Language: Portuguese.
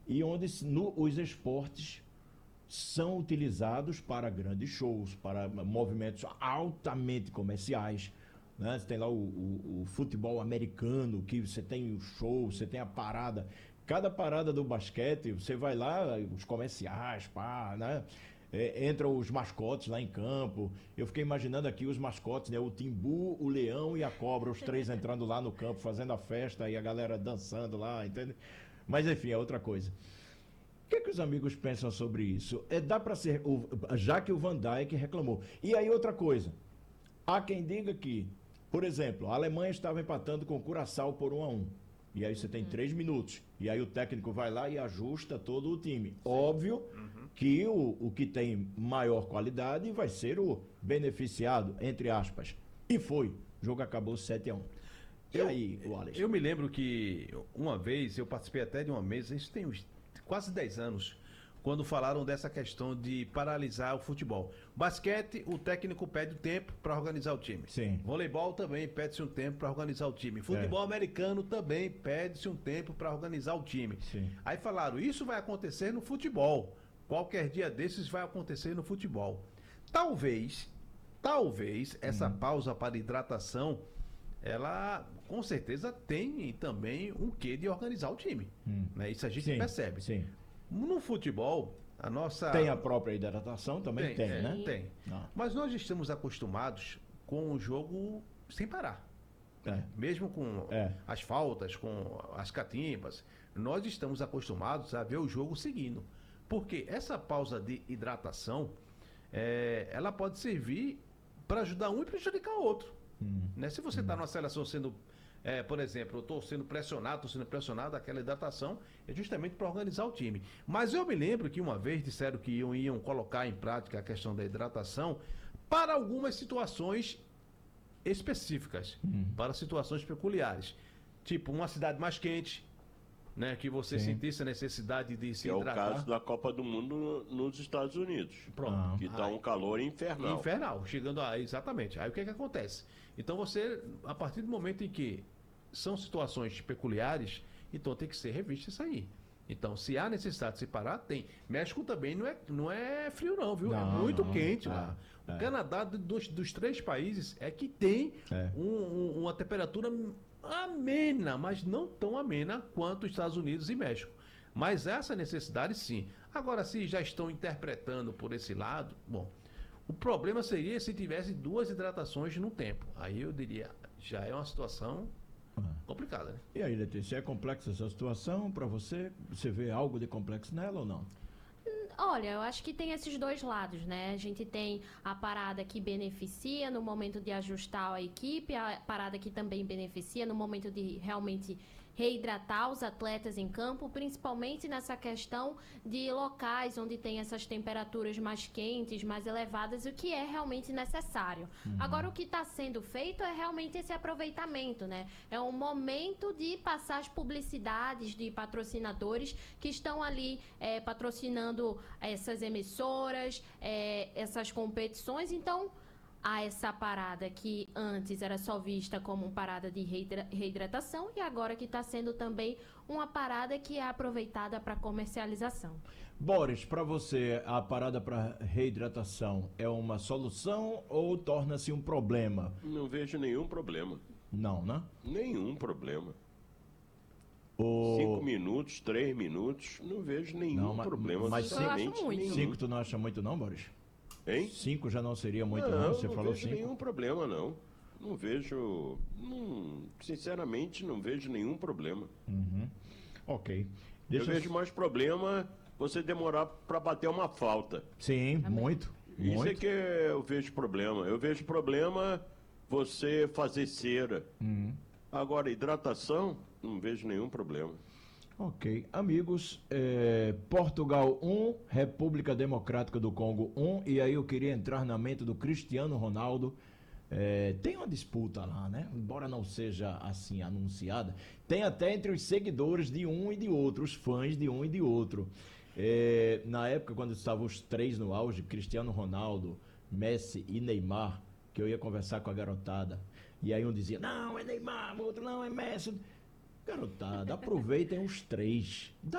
e onde os esportes são utilizados para grandes shows, para movimentos altamente comerciais, né? Você tem lá o futebol americano, que você tem o show, você tem a parada. Cada parada do basquete, você vai lá, os comerciais, pá, né? Entram os mascotes lá em campo. Eu fiquei imaginando aqui os mascotes, né? O Timbu, o Leão e a Cobra, os três entrando lá no campo, fazendo a festa e a galera dançando lá, entende? Mas enfim, é outra coisa. O que é que os amigos pensam sobre isso? Dá para ser, já que o Van Dijk reclamou. E aí outra coisa, há quem diga que, por exemplo, a Alemanha estava empatando com o Curaçao por 1-1. E aí você tem 3 minutos. E aí o técnico vai lá e ajusta todo o time. Óbvio que o que tem maior qualidade vai ser o beneficiado, entre aspas. E foi. O jogo acabou 7-1. E aí, Wallace? Eu me lembro que uma vez, eu participei até de uma mesa, isso tem quase 10 anos, quando falaram dessa questão de paralisar o futebol. Basquete, o técnico pede tempo para organizar o time. Sim. Voleibol também pede-se um tempo para organizar o time. Futebol americano também pede-se um tempo para organizar o time. Sim. Aí falaram, isso vai acontecer no futebol. Qualquer dia desses vai acontecer no futebol. Talvez essa pausa para hidratação, ela com certeza tem também um quê de organizar o time. Né? Isso a gente percebe. Sim. No futebol, a nossa... Tem a própria hidratação? Também tem, né? Tem. Não. Mas nós estamos acostumados com o jogo sem parar. Mesmo com as faltas, com as catimbas, nós estamos acostumados a ver o jogo seguindo. Porque essa pausa de hidratação, ela pode servir para ajudar um e prejudicar o outro. Né? Se você está numa seleção sendo... por exemplo, eu estou sendo pressionado, aquela hidratação é justamente para organizar o time. Mas eu me lembro que uma vez disseram que iam colocar em prática a questão da hidratação para algumas situações específicas, para situações peculiares. Tipo, uma cidade mais quente, né, que você sentisse a necessidade de se hidratar. É o caso da Copa do Mundo nos Estados Unidos. Pronto. Que está um calor infernal. Infernal, chegando a... Exatamente. Aí o que acontece? Então você, a partir do momento em que são situações peculiares, então tem que ser revisto isso aí. Então, se há necessidade de se parar, tem. México também não é frio não, viu? É muito quente lá. O Canadá, dos 3 países, é que tem uma temperatura amena, mas não tão amena quanto os Estados Unidos e México. Mas essa necessidade, sim. Agora, se já estão interpretando por esse lado, bom, o problema seria se tivesse 2 hidratações no tempo. Aí eu diria, já é uma situação complicada, né? E aí, Letícia, é complexa essa situação para você? Você vê algo de complexo nela ou não? Olha, eu acho que tem esses dois lados, né? A gente tem a parada que beneficia no momento de ajustar a equipe, a parada que também beneficia no momento de realmente reidratar os atletas em campo, principalmente nessa questão de locais onde tem essas temperaturas mais quentes, mais elevadas, o que é realmente necessário. Agora, o que está sendo feito é realmente esse aproveitamento, né? É um momento de passar as publicidades de patrocinadores que estão ali patrocinando essas emissoras, essas competições. Então, há essa parada que antes era só vista como uma parada de reidratação e agora que está sendo também uma parada que é aproveitada para comercialização. Boris, para você, a parada para reidratação é uma solução ou torna-se um problema? Não vejo nenhum problema. Não, né? Nenhum problema. 5 minutos, 3 minutos, não vejo nenhum problema. Mas eu acho muito. 5 tu não acha muito não, Boris? Hein? 5 já não seria muito não? Você falou 5? Não vejo nenhum problema, não. Não vejo... sinceramente, não vejo nenhum problema. Ok. Eu vejo mais problema você demorar para bater uma falta. Sim, muito. Isso é que eu vejo problema. Eu vejo problema você fazer cera. Agora, hidratação, não vejo nenhum problema. Ok. Amigos, Portugal 1, República Democrática do Congo 1, e aí eu queria entrar na mente do Cristiano Ronaldo. Tem uma disputa lá, né? Embora não seja assim anunciada, tem até entre os seguidores de um e de outro, os fãs de um e de outro. Na época, quando estavam os 3 no auge, Cristiano Ronaldo, Messi e Neymar, que eu ia conversar com a garotada, e aí um dizia, não, é Neymar, o outro não, é Messi. Garotada, aproveitem os 3.